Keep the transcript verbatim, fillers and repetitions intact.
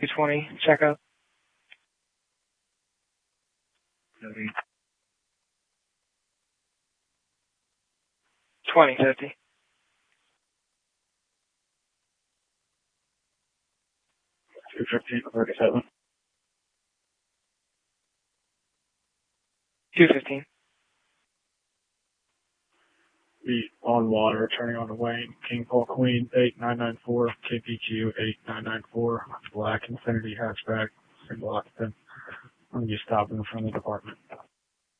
two twenty, checkup. twenty fifty. two fifteen, thirty-seven. two fifteen. Be on water, turning on the Wayne, King Paul Queen, eight nine nine four, K P Q eight nine nine four, black Infinity hatchback, single occupant. I'm going to be stopping in front of the department.